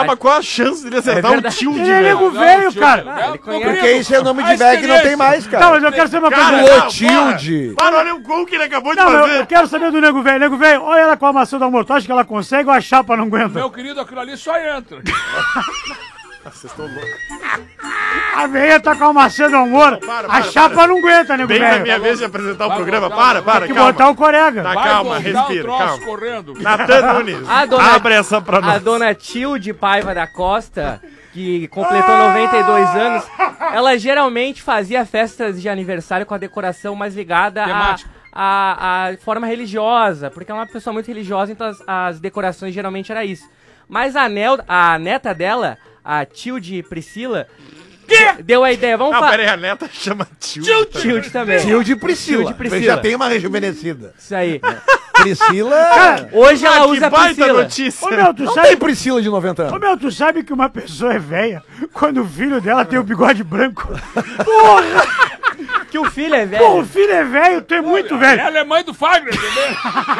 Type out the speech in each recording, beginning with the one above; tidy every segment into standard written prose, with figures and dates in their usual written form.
mas qual a chance dele acertar um tio de Ele é nego velho, cara. Porque isso é nome de velho que não tem mais, cara. Não, mas eu quero saber uma Cara, coisa. não, Tilde. Para, olha o gol que ele acabou de Não, fazer. eu quero saber do nego velho. Nego velho, olha ela com a maçã do amor. Tu acha que ela consegue ou a chapa não aguenta? Meu querido, aquilo ali só entra. Vocês estão loucos. A veia tá com a maçã do amor. A chapa não aguenta, nego Bem na velho. minha vez de apresentar o Vai, programa. calma, Para, Tem que calma. botar o corega. Tá, Vai calma, voltar respira, troço calma. correndo. Natan Nunes, A dona- abre essa pra A nós. dona Tilde Paiva da Costa, que completou 92 anos, ela geralmente fazia festas de aniversário com a decoração mais ligada Temática. à forma religiosa, porque é uma pessoa muito religiosa, então as decorações geralmente era isso. Mas a neta dela, a Tilde Priscila, deu a ideia, vamos Não, fazer... pera aí, a neta chama tio. Tilde também. Tilde Priscila. Tilde Priscila. Já tem uma rejuvenescida. Isso aí. Priscila... Hoje ela Ah, que usa baita Priscila. notícia. Ô, meu, tu Não sabe... tem Priscila de 90 Ô, anos. meu, tu sabe que uma pessoa é velha quando o filho dela tem o bigode branco? Porra! Que o filho é Pô, o velho. filho é velho, tu é muito velho. Ela é mãe do Fagner, entendeu?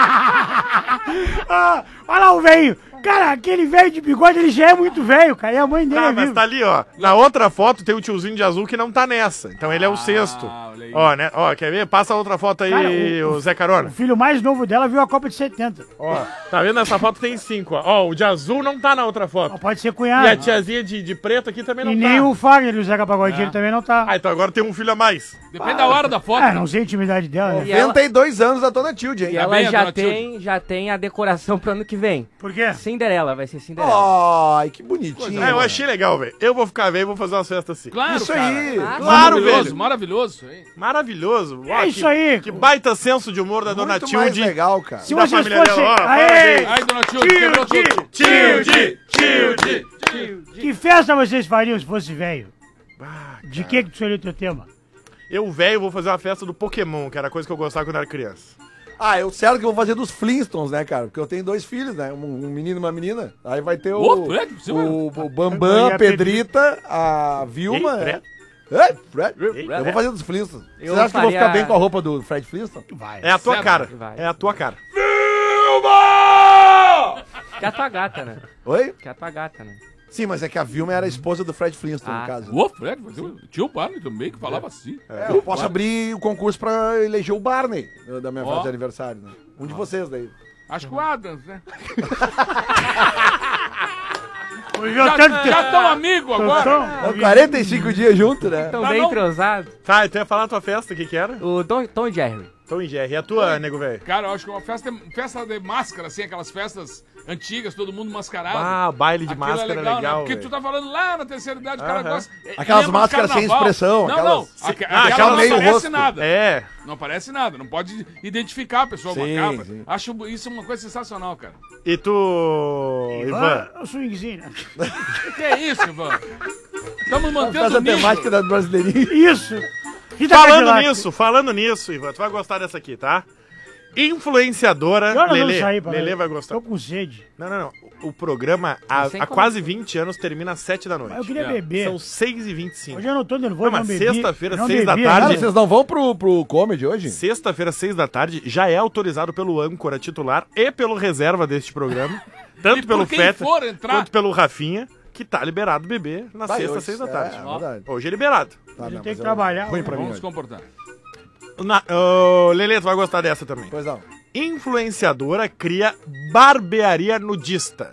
Ah, olha lá o velho. Cara, aquele velho de bigode, ele já é muito velho, cara. E a mãe dele Tá, é mas viva. tá ali, ó. Na outra foto tem o tiozinho de azul que não tá nessa. Então ele é o sexto. olha aí. Ó, né? Ó, quer ver? Passa a outra foto aí, Cara, o Zé Carona. O filho mais novo dela viu a Copa de 70. Ó, tá vendo? Essa foto tem 5, ó. Ó, o de azul não tá na outra Ó, foto. pode ser E a cunhado. tiazinha de preto aqui também não E tá. nem o Fagner e o Zeca Pagodinho, ele também não tá. Ah, então agora tem um filho a mais. Depende da hora da foto. Ah, não sei a intimidade dela, né? E ela- 92 anos da dona Tilde, E hein? ela bem, a já dona tem a decoração pro ano que vem. Por quê? Cinderela, vai ser Cinderela. Ai, que bonitinho. Ah, eu achei legal, velho. Eu vou ficar velho e vou fazer umas festas assim. Claro, Isso cara. aí. Claro, Maravilhoso, velho. maravilhoso. Hein? Maravilhoso. Ó, É isso aí. Que baita senso de humor da dona Muito mais Tilde. legal, cara. Se da vocês família fossem... dela, ó, Aê! parabéns. Ai, dona Tilde, quebrou tudo. Tilde. Que festa vocês fariam se fosse velho? De que tu escolheu o teu tema? Eu, velho, vou fazer uma festa do Pokémon, que era a coisa que eu gostava quando era criança. Ah, eu certo que eu vou fazer dos Flintstones, né, cara? Porque eu tenho 2 filhos, né? Um menino e uma menina. Aí vai ter Ô, Fred, você vai- o Bambam, E a a Pedrita, a Vilma. Ei, Fred. É, Fred. Ei, Eu vou fazer dos Flintstones. Eu Você acha que eu vou ficar faria- bem com a roupa do Fred Flintstone? Vai. É a tua Certo, cara. vai. É a tua cara. Que é a tua gata, né? Oi? Que é a tua gata, né? Sim, mas é que a Vilma era a esposa do Fred Flintstone, no Ah, caso. Ô, Fred, mas tinha o Barney também que falava assim. É, eu posso abrir o concurso pra eleger o Barney da minha Ó. festa de aniversário, né? Um de vocês daí. Acho que o Adams, né? Já Já tão amigo agora. 45 dias junto, né? Tão Mas bem não- entrosado. Tá, então ia falar a tua festa, o que que era? O Tom e Jerry. Tom e Jerry. E a tua, nego velho? Cara, eu acho que é uma festa de máscara, assim, aquelas festas antigas, todo mundo mascarado. Ah, baile de Aquilo máscara é legal, né? legal, Porque velho. tu tá falando lá na terceira idade, o cara Aham. gosta. Aquelas lembra máscaras sem carnaval. expressão, Não, aquelas- não. aquela Aquela meio não parece rosto. nada. É. Não aparece nada, não pode identificar a pessoa Sim, macabra. sim. Acho isso uma coisa sensacional, cara. E tu, Ivan? O swingzinho, né? Que é isso, Ivan? Estamos mantendo Faz o a temática nível. da brasileirinha. Isso. Rita Falando Cadillac. falando nisso, Ivan, tu vai gostar dessa aqui, tá? Influenciadora, Que horas Lelê. vamos sair, papai? Lelê vai gostar. Tô com sede. Não. O programa sem há como- quase 20 anos termina às 7 da Mas eu noite. queria É. beber. São 6h25. Hoje eu não tô nervoso, Não, não mas bebi. sexta-feira, não 6 da bebi, tarde. Cara, vocês não vão pro comedy hoje? Sexta-feira, 6 da tarde, já é autorizado pelo âncora titular e pelo reserva deste programa. Tanto E por pelo quem Fetter for entrar. quanto pelo Rafinha, que tá liberado beber na Vai, sexta, hoje, 6 da tarde. É verdade. Hoje é liberado. Tá, A gente não, tem mas que trabalhar. Ruim pra mim Vamos hoje. nos comportar. Lelê, tu vai gostar dessa também. Pois não. Influenciadora cria barbearia nudista.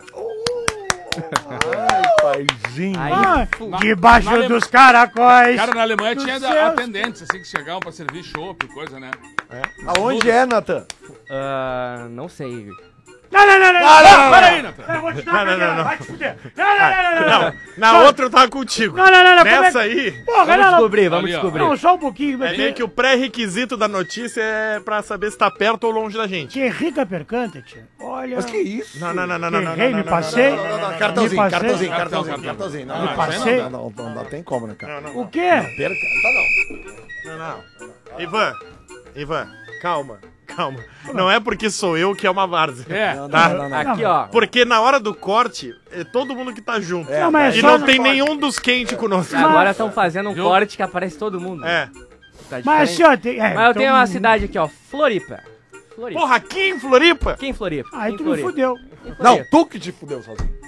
Ai, paizinho. Aí, Ah, Na- debaixo na- dos caracóis. Cara, na Alemanha do tinha céu. atendentes, assim, que chegavam pra servir chopp e coisa, né? Aonde é, Nathan? não sei. Não. Para aí, Nathan. Eu vou te dar Não, uma não, cadeira, não. vai te fuder. Não. Na outra eu tava contigo. Não. Nessa aí, Porra, Vamos não. descobrir, vamos Ali, ó. descobrir. Não, só um pouquinho. é meio que o pré-requisito da notícia é pra saber se tá perto ou longe da gente. Que rica percante, tia. Olha. Mas que isso? Não. Errei, me passei. Cartãozinho, Me passei. cartãozinho. Não, Me passei. não tem como, né, cara? O quê? Perca. Tá Não. Ivan, calma. Não é porque sou eu que é uma várzea. É. não. Tá? Não. Aqui, ó. Porque na hora do corte, é todo mundo que tá junto. É, Não, mas é E só não no tem corte. nenhum dos quentes conosco. Agora estão fazendo um Viu? corte que aparece todo mundo. É. Tá Mas diferente. assim, ó, tem. Mas eu tenho uma cidade aqui, ó. Floripa. Porra, aqui em Floripa? Quem em Floripa? Aí Quem em tu me Floripa? fudeu. Quem em Não, Floripa? tu que te fudeu sozinho.